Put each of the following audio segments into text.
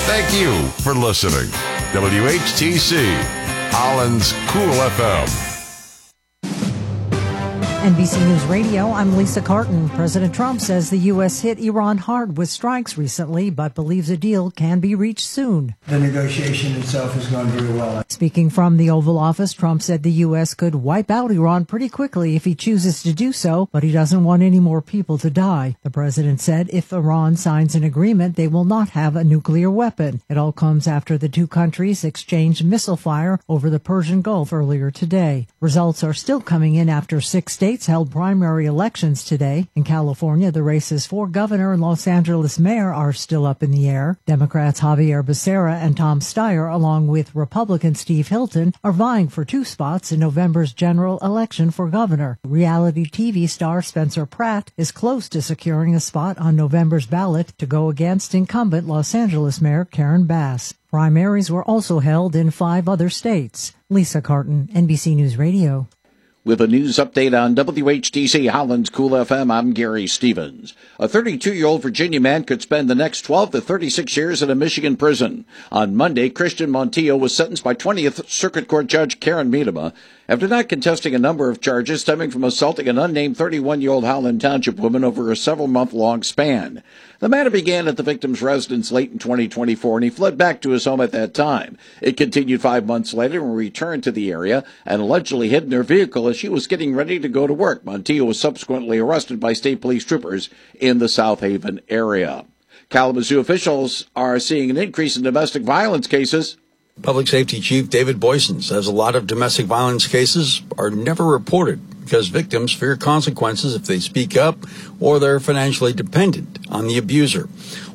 Thank you for listening. WHTC, Holland's Cool FM. NBC News Radio, I'm Lisa Carton. President Trump says the U.S. hit Iran hard with strikes recently, but believes a deal can be reached soon. The negotiation itself is going very well. Speaking from the Oval Office, Trump said the U.S. could wipe out Iran pretty quickly if he chooses to do so, but he doesn't want any more people to die. The president said if Iran signs an agreement, they will not have a nuclear weapon. It all comes after the two countries exchanged missile fire over the Persian Gulf earlier today. Results are still coming in after 6 states held primary elections today. In California, the races for governor and Los Angeles mayor are still up in the air. Democrats Javier Becerra and Tom Steyer, along with Republican Steve Hilton, are vying for 2 spots in November's general election for governor. Reality TV star Spencer Pratt is close to securing a spot on November's ballot to go against incumbent Los Angeles Mayor Karen Bass. Primaries were also held in 5 other states. Lisa Carton, NBC News Radio. With a news update on WHTC Holland's Cool FM, I'm Gary Stevens. A 32-year-old Virginia man could spend the next 12 to 36 years in a Michigan prison. On Monday, Christian Montillo was sentenced by 20th Circuit Court Judge Karen Miedema after not contesting a number of charges stemming from assaulting an unnamed 31-year-old Howland Township woman over a several-month-long span. The matter began at the victim's residence late in 2024, and he fled back to his home at that time. It continued 5 months later and returned to the area and allegedly hid in her vehicle as she was getting ready to go to work. Montillo was subsequently arrested by state police troopers in the South Haven area. Kalamazoo officials are seeing an increase in domestic violence cases. Public Safety Chief David Boyson says a lot of domestic violence cases are never reported because victims fear consequences if they speak up or they're financially dependent on the abuser.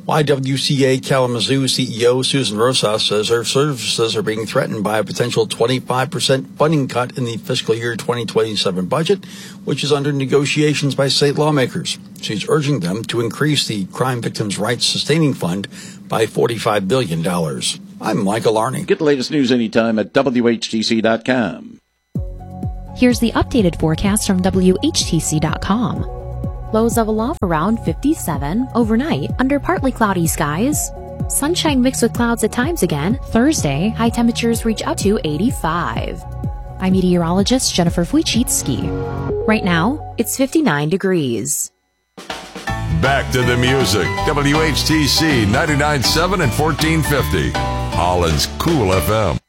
YWCA Kalamazoo CEO Susan Rosas says her services are being threatened by a potential 25% funding cut in the fiscal year 2027 budget, which is under negotiations by state lawmakers. She's urging them to increase the Crime Victims' Rights Sustaining Fund by $45 billion. I'm Michael Arney. Get the latest news anytime at WHTC.com. Here's the updated forecast from WHTC.com. Lows level off around 57 overnight under partly cloudy skies. Sunshine mixed with clouds at times again. Thursday, high temperatures reach up to 85. I'm meteorologist Jennifer Wojcicki. Right now, it's 59 degrees. Back to the music. WHTC 99.7 and 1450. Holland's Cool FM.